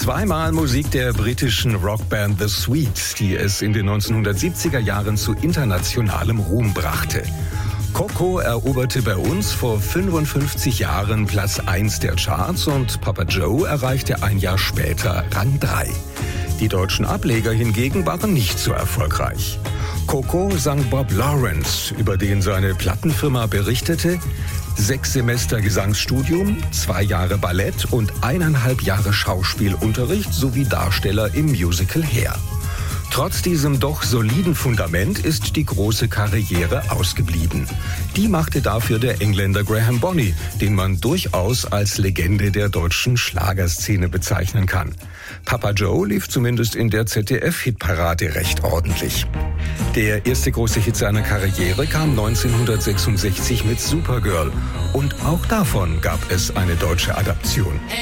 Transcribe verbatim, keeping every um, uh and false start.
Zweimal Musik der britischen Rockband The Sweets, die es in den neunzehnhundertsiebziger Jahren zu internationalem Ruhm brachte. Coco eroberte bei uns vor fünfundfünfzig Jahren Platz eins der Charts und Papa Joe erreichte ein Jahr später Rang drei. Die deutschen Ableger hingegen waren nicht so erfolgreich. Coco sang Bob Lawrence, über den seine Plattenfirma berichtete: Sechs Semester Gesangsstudium, zwei Jahre Ballett und eineinhalb Jahre Schauspielunterricht sowie Darsteller im Musical Hair. Trotz diesem doch soliden Fundament ist die große Karriere ausgeblieben. Die machte dafür der Engländer Graham Bonny, den man durchaus als Legende der deutschen Schlagerszene bezeichnen kann. Papa Joe lief zumindest in der Z D F-Hitparade recht ordentlich. Der erste große Hit seiner Karriere kam neunzehnhundertsechsundsechzig mit Supergirl. Und auch davon gab es eine deutsche Adaption.